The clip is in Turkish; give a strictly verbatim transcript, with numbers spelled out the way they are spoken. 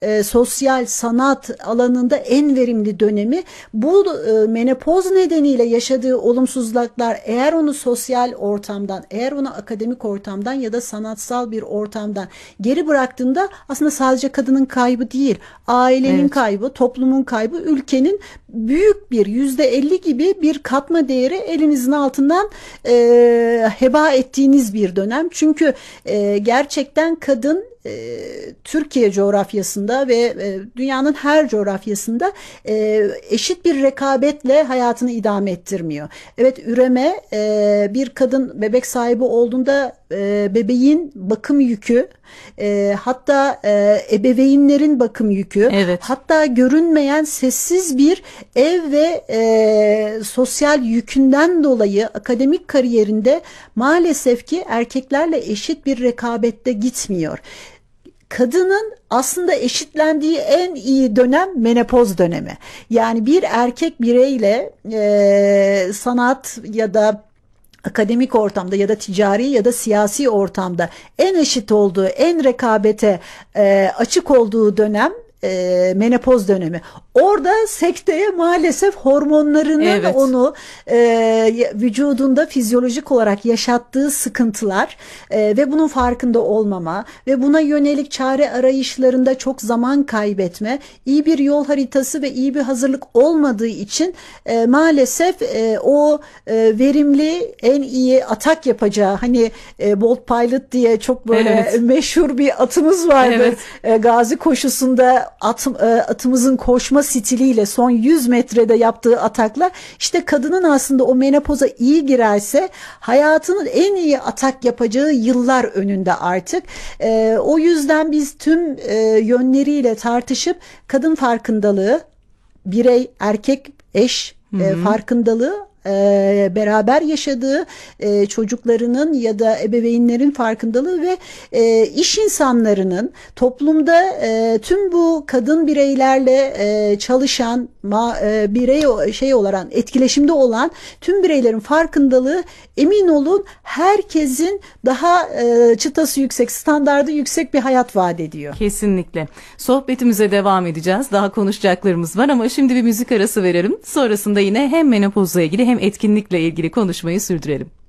e, sosyal sanat alanında en verimli dönemi. Bu e, menopoz nedeniyle yaşadığı olumsuzluklar, eğer onu sosyal ortamdan, eğer onu akademik ortamdan ya da sanatsal bir ortamdan geri bıraktığında aslında sadece kadının kaybı değil, ailenin Evet. kaybı, toplumun kaybı, ülkenin büyük bir yüzde elli gibi bir katma değeri elinizin altından e, heba ettiğiniz bir dönem. Çünkü e, gerçekten kadın e, Türkiye coğrafyasında ve e, dünyanın her coğrafyasında e, eşit bir rekabetle hayatını idame ettirmiyor. Evet, üreme, e, bir kadın bebek sahibi olduğunda e, bebeğin bakım yükü, e, hatta e, ebeveynlerin bakım yükü, Evet. hatta görünmeyen sessiz bir ev ve e, sosyal yükünden dolayı akademik kariyerinde maalesef ki erkeklerle eşit bir rekabette gitmiyor. Kadının aslında eşitlendiği en iyi dönem menopoz dönemi. Yani bir erkek bireyle e, sanat ya da akademik ortamda ya da ticari ya da siyasi ortamda en eşit olduğu, en rekabete e, açık olduğu dönem e, menopoz dönemi. Orada sekteye maalesef hormonlarının Evet. onu e, vücudunda fizyolojik olarak yaşattığı sıkıntılar e, ve bunun farkında olmama ve buna yönelik çare arayışlarında çok zaman kaybetme, iyi bir yol haritası ve iyi bir hazırlık olmadığı için e, maalesef e, o e, verimli, en iyi atak yapacağı, hani e, Bolt Pilot diye çok böyle Evet. meşhur bir atımız vardı. Evet. E, Gazi koşusunda at, e, atımızın koşma stiliyle son yüz metrede yaptığı ataklar, işte kadının aslında o menopoza iyi girerse hayatının en iyi atak yapacağı yıllar önünde artık. E, o yüzden biz tüm e, yönleriyle tartışıp kadın farkındalığı, birey, erkek, eş e, farkındalığı, e, beraber yaşadığı e, çocuklarının ya da ebeveynlerin farkındalığı ve e, iş insanlarının toplumda e, tüm bu kadın bireylerle e, çalışan ma, e, birey şey olan, etkileşimde olan tüm bireylerin farkındalığı, emin olun, herkesin daha e, çıtası yüksek, standardı yüksek bir hayat vaat ediyor. Kesinlikle. Sohbetimize devam edeceğiz. Daha konuşacaklarımız var ama şimdi bir müzik arası verelim. Sonrasında yine hem menopozla ilgili hem etkinlikle ilgili konuşmayı sürdürelim.